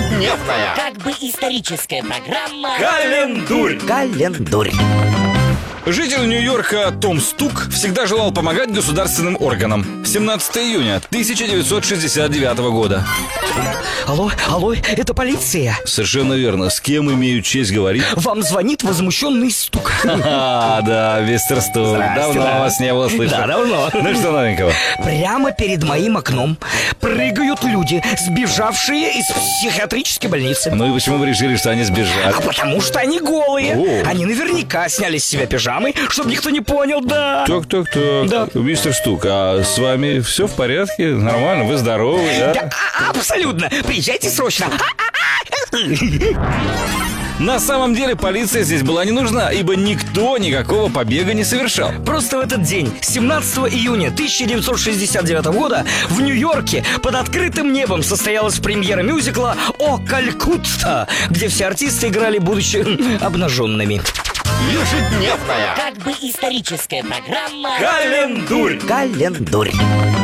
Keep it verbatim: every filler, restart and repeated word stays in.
Ежедневная, как бы историческая программа Календурь. Календурь. Житель Нью-Йорка Том Стук всегда желал помогать государственным органам. семнадцатого июня тысяча девятьсот шестьдесят девятого года. Алло, алло, это полиция. Совершенно верно. С кем имею честь говорить? Вам звонит возмущенный Стук. А, да, мистер Стук. Здрасте, Давно да. вас не было слышно. Да, давно. Ну что новенького? Прямо перед моим окном прыгают люди, сбежавшие из психиатрической больницы. Ну и почему вы решили, что они сбежали? А потому что они голые. О. Они наверняка сняли с себя пижамы, чтобы никто не понял, да. Так, так, так. Да. Мистер Стук, а с вами все в порядке? Нормально? Вы здоровы, да? Да, а- абсолютно. Приезжайте срочно. На самом деле полиция здесь была не нужна, ибо никто никакого побега не совершал. Просто в этот день, семнадцатого июня тысяча девятьсот шестьдесят девятого года, в Нью-Йорке под открытым небом состоялась премьера мюзикла «О Калькутта», где все артисты играли, будучи обнаженными. Ежедневная, как бы историческая программа Календурь. Календурь.